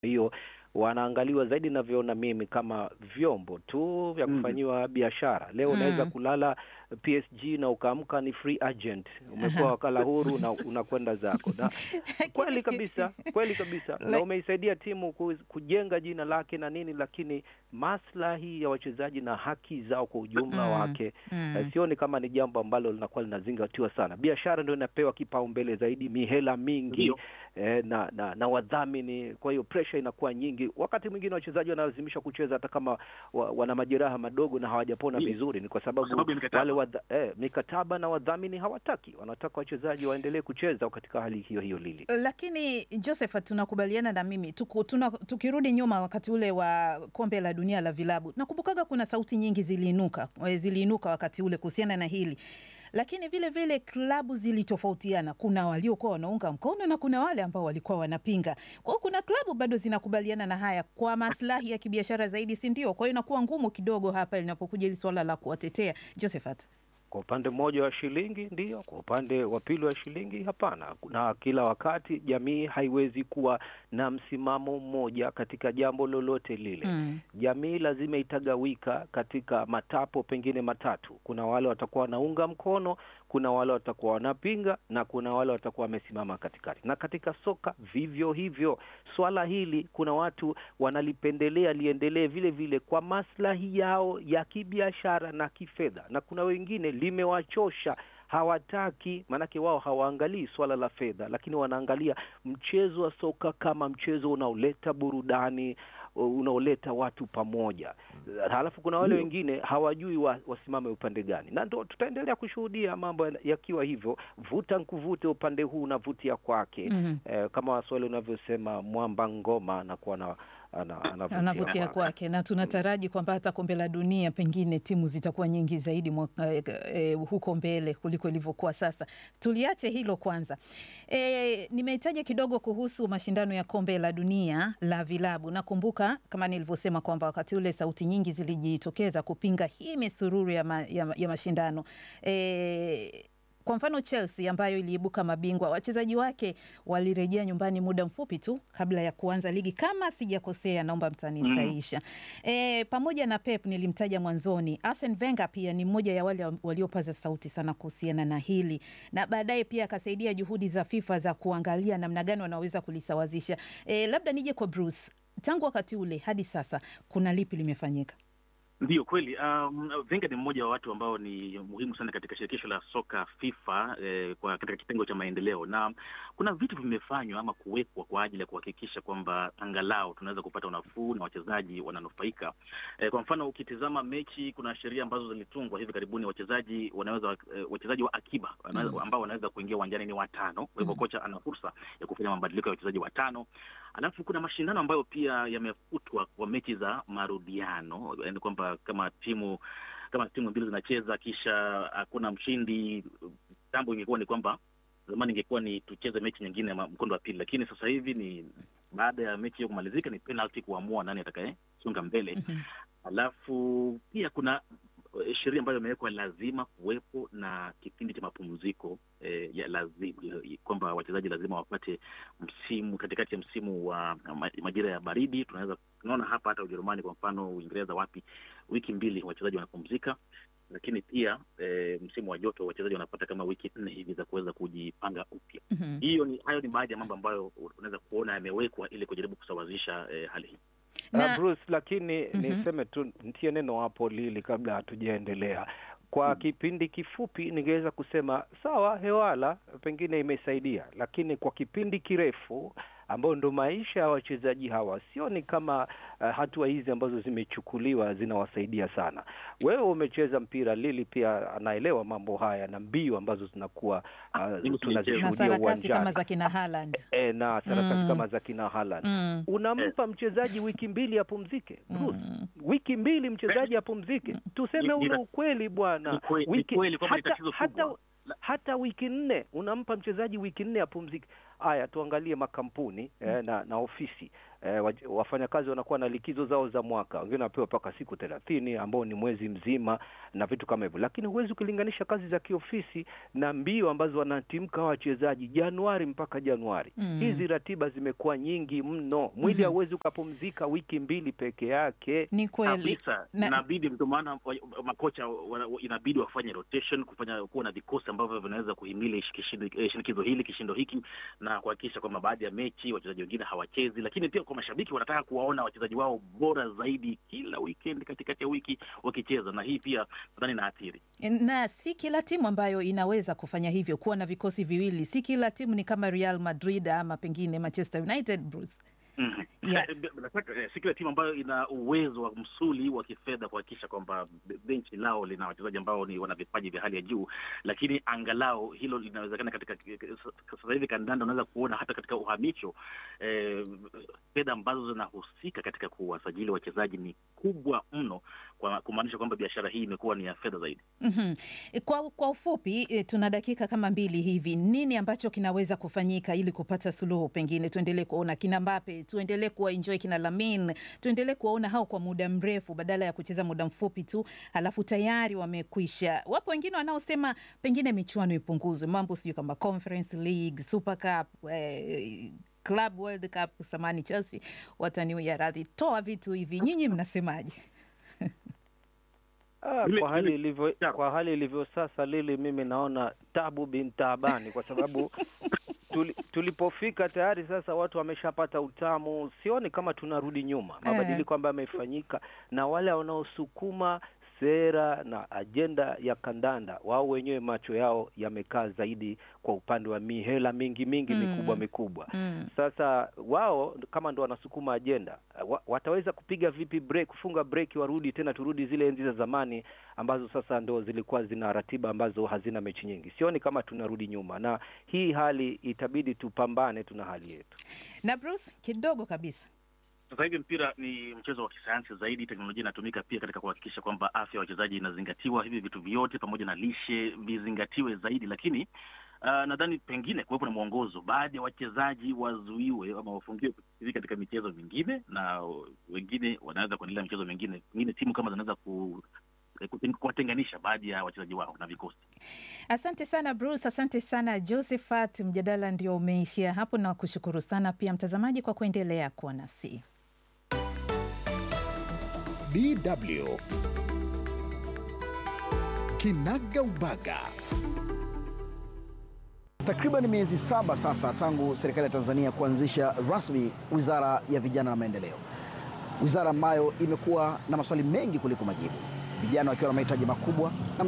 hiyo wanaangaliwa zaidi ninavyoona mimi kama vyombo tu vya kufanyiwa biashara. Leo unaweza kulala PSG na ukaamka ni free agent. Umekuwa wakala huru na unakwenda zako. Na kweli kabisa, kweli kabisa. Na umeisaidia timu kujenga jina lake na nini, lakini maslahi ya wachezaji na haki zao kwa ujumla wake sioni kama ni jambo ambalo linakuwa linazingatiwa sana. Biashara ndio inapewa kipaumbele zaidi, mihela mingi na wadhamini, kwa hiyo pressure inakuwa nyingi. Wakati mwingine wachezaji wanalazimishwa kucheza hata kama wana majeraha madogo na hawajapona vizuri, ni kwa sababu wale mikataba na wadhamini hawataki, wanataka wachezaji waendelee kucheza katika hali hiyo hiyo lili. Lakini Joseph, tunakubaliana na mimi tukirudi nyuma wakati ule wa kombe la dunia la vilabu, nakumbukaga kuna sauti nyingi ziliinuka wakati ule kuhusiana na hili, lakini vile vile klabu zilitofautiana. Kuna waliokuwa wanaunga mkono na kuna wale ambao walikuwa wanapinga. Kwa hiyo kuna klabu bado zinakubaliana na haya kwa maslahi ya kibiashara zaidi, si ndio? Kwa hiyo inakuwa ngumu kidogo hapa linapokuja hili swala la kuwatetea. Josephat, kwa upande mmoja wa shilingi ndio, kwa upande wa pili wa shilingi hapana. Na kila wakati jamii haiwezi kuwa na msimamo mmoja katika jambo lolote lile. Jamii lazima itagawika katika matapo pengine matatu. Kuna wale watakuwa wanaunga mkono, kuna wale watakuwa wanapinga, na kuna wale watakuwa wamesimama katikati. Na katika soka vivyo hivyo. Swala hili kuna watu wanalipendelea liendelee vile vile kwa maslahi yao ya kibiashara na kifedha, na kuna wengine limewachosha, hawataki, manake wao hawaangalii swala la fedha, lakini wanaangalia mchezo wa soka kama mchezo unaoleta burudani, unaoleta watu pamoja. Halafu kuna wale wengine hawajui wasimame upande gani. Na ndio tutaendelea kushuhudia mambo yakiwa hivyo, vuta nkuvute, upande huu na vutia kwake. Kama Waswahili unavyosema, mwamba ngoma anakuwa anavutia kwake. Na tunataraji kwamba hata kombe la dunia pengine timu zitakuwa nyingi zaidi huko mbele kuliko ilivyokuwa sasa. Tuliache hilo kwanza. Nimehitaji kidogo kuhusu mashindano ya kombe la dunia la vilabu. Nakumbuka kama nilivyosema kwamba wakati ule sauti nyingi zilijitokeza kupinga hii misururu ya mashindano. Kwa mfano Chelsea ambayo iliibuka mabingwa, wachezaji wake walirejea nyumbani muda mfupi tu kabla ya kuanza ligi, kama sijakosea, naomba mtanisahihisha. Pamoja na Pep nilimtaja mwanzoni, Arsene Wenger pia ni mmoja ya wale waliopaza sauti sana kuhusiana na hili, na baadaye pia akasaidia juhudi za FIFA za kuangalia namna gani wanaweza kulisawazisha. Labda nije kwa Bruce, tangu wakati ule hadi sasa kuna lipi limefanyika? Ndio kweli, Wenger ni mmoja wa watu ambao ni muhimu sana katika shirikisho la soka FIFA, katika kitengo cha maendeleo, na kuna vitu vimefanywa ama kuwekwa kwa ajili ya kuhakikisha kwamba angalau tunaweza kupata unafuu na wachezaji wananufaika. Kwa mfano ukitizama mechi, kuna sheria ambazo zilitungwa hivi karibuni, wachezaji wa akiba ambao wanaweza kuingia uwanjani ni 5. Kwa hivyo kocha ana fursa ya kufanya mabadiliko ya wachezaji 5. Alafu kuna mashindano ambayo pia yamefutwa kwa mechi za marudiano, yaani kwamba kama timu mbili zinacheza kisha hakuna mshindi. Jambo ingekuwa ni kwamba zamani ingekuwa ni tucheze mechi nyingine ya mkondo wa pili, lakini sasa hivi ni baada ya mechi hiyo kumalizika ni penalty kuamua nani atakayesonga mbele. Alafu pia kuna sheria ambayo imewekwa, lazima kuwepo na kipindi cha mapumziko, ya lazima kwamba wachezaji lazima wapate msimu katikati ya msimu wa majira ya baridi. Tunaona hapa hata Ujerumani kwa mfano, Uingereza, wapi wiki 2 wachezaji wanapumzika, lakini pia msimu wa joto wachezaji wanapata kama wiki 4 hivi za kuweza kujipanga upya. Hayo ni baadhi ya mambo ambayo unaweza kuona yamewekwa ili kujaribu kusawazisha hali hii. Bruce, lakini niseme tu nitie neno hapo lili kabla hatujaendelea. Kwa kipindi kifupi ningeweza kusema sawa, hewala pengine imesaidia, lakini kwa kipindi kirefu ambao ndo maisha ya wachezaji hawa, sioni kama hatua hizi ambazo zimechukuliwa zinawasaidia sana. Wewe umecheza mpira, Lili pia anaelewa mambo haya na mbio ambazo zinakuwa tunazishuhudia uwanjani kama za kina Haaland. Na sarakasi kama za kina Haaland. Unampa mchezaji wiki 2 apumzike, Bruce. Wiki 2 mchezaji apumzike. Tuseme ule ukweli bwana. Hata wiki 4 unampa mchezaji wiki 4 apumzike. Haya, tuangalie makampuni na ofisi. wafanyakazi wanakuwa na likizo zao za mwaka, wengine wanapewa mpaka siku 30 ambao ni mwezi mzima na vitu kama hivyo. Lakini huwezi ukilinganisha kazi za kiofisi na mbio ambazo wanatimka wachezaji Januari mpaka Januari. Hizi ratiba zimekuwa nyingi mno. Mwili hauwezi ukapumzika wiki 2 peke yake. Ni kweli. Inabidi ndio maana makocha inabidi wafanye rotation, kuwa na vikosi ambavyo vinaweza kuhimili shinikizo hili, kishindo hiki, na kuhakikisha kwamba baadhi ya mechi wachezaji wengine hawachezi. Lakini pia kwa mashabiki wanataka kuwaona wachezaji wao bora zaidi kila weekend, katikati ya wiki wakicheza, na hii pia nadhani inaathiri. Na si kila timu ambayo inaweza kufanya hivyo, kuwa na vikosi viwili. Si kila timu ni kama Real Madrid ama pengine Manchester United, Bruce. Yeah. Si kila timu ambayo ina uwezo wa msuli wa kifedha kuhakikisha kwamba benchi lao lina wachezaji ambao wana vipaji vya hali ya juu, lakini angalau hilo linawezekana. Katika sasa hivi kandanda unaweza kuona hata katika uhamisho fedha ambazo zinahusika katika kuwasajili wachezaji ni kubwa mno, kwa kumaanisha kwamba biashara hii imekuwa ni ya fedha zaidi. Kwa ufupi, tuna dakika kama 2 hivi. Nini ambacho kinaweza kufanyika ili kupata suluhu? Pengine tuendelee kuona kina Mbappe, tuendelee kuwa enjoy kina Lamine, tuendelee kuwaona hao kwa muda mrefu badala ya kucheza muda mfupi tu halafu tayari wamekwisha. Wapo wengine wanaosema pengine michuano ipunguzwe, mambo sio kama Conference League, Super Cup, Club World Cup, samani Chelsea watani ya radhi. Toa vitu hivi, nyinyi mnasemaje? Kwa hali ilivyo sasa, Lili, mimi naona tabu bin taabani, kwa sababu tulipofika tayari sasa watu wameshapata utamu. Sioni kama tunarudi nyuma. Mabadiliko ambayo yamefanyika na wale wanaosukuma sera na ajenda ya kandanda, wao wenyewe macho yao yamekaa zaidi kwa upande wa mihela mingi mikubwa. Sasa wao kama ndo wanasukuma ajenda, wataweza kupiga vipi break, kufunga break, warudi tena, turudi zile enzi za zamani ambazo sasa ndo zilikuwa zina ratiba ambazo hazina mechi nyingi. Sioni kama tunarudi nyuma, na hii hali itabidi tupambane, tuna hali yetu. Na Bruce, kidogo kabisa, sasa hivi mpira ni mchezo wa kisayansi zaidi. Teknolojia inatumika pia katika kuhakikisha kwamba afya ya wachezaji inazingatiwa. Hivi vitu vyote pamoja na lishe vizingatiwe zaidi, lakini nadhani pengine kuwepo na mwongozo, baadhi ya wachezaji wazuiwe ama wafungiwe kushiriki katika michezo mingine, na wengine wanaweza kuendelea michezo mingine. Pengine timu kama zinaweza kuwatenganisha baadhi ya wachezaji wao na vikosi. Asante sana Bruce, asante sana Josephat. Mjadala ndio umeishia hapo, na kushukuru sana pia mtazamaji kwa kuendelea kuwa nasi. DW Kinaga Ubaga. Takriban miezi 7 sasa tangu serikali ya Tanzania kuanzisha rasmi Wizara ya Vijana na Maendeleo, wizara ambayo imekuwa na maswali mengi kuliko majibu, vijana wakiwa na mahitaji makubwa na